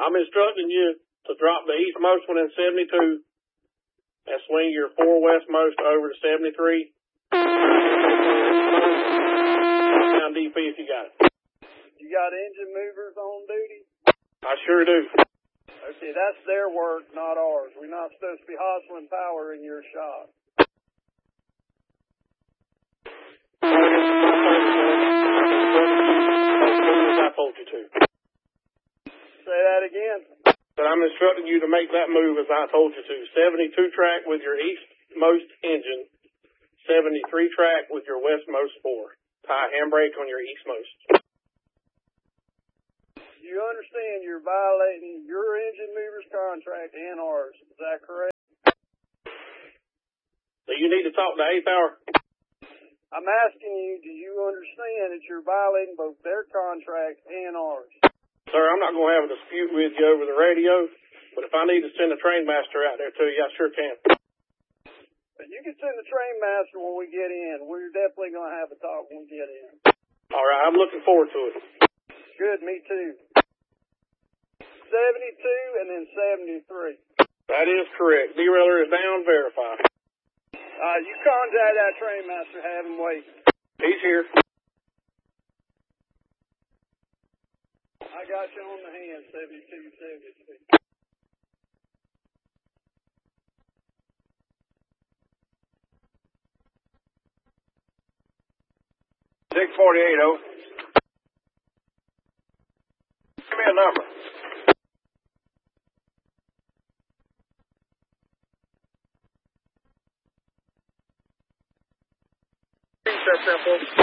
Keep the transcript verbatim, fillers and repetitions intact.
I'm instructing you to drop the eastmost one in seventy-two and swing your four westmost over to seventy-three. Down D P if you got it. You got engine movers on duty? I sure do. Okay, that's their work, not ours. We're not supposed to be hustling power in your shop. I told you to. Say that again. But I'm instructing you to make that move as I told you to. seventy-two track with your eastmost engine, seventy-three track with your westmost four. Tie handbrake on your eastmost. You understand you're violating your engine mover's contract and ours. Is that correct? So you need to talk to eighth hour. I'm asking you, do you understand that you're violating both their contract and ours? Sir, I'm not going to have a dispute with you over the radio, but if I need to send a train master out there to you, I sure can. You can send the train master when we get in. We're definitely going to have a talk when we get in. All right, I'm looking forward to it. Good, me too. seventy-two and then seventy-three. That is correct. Derailleur is down, verify. Uh, you contact that train master, have him wait. He's here. I got you on the hand, seventy-two, seventy-three. six forty-eight, oh. Give me a number. That's simple.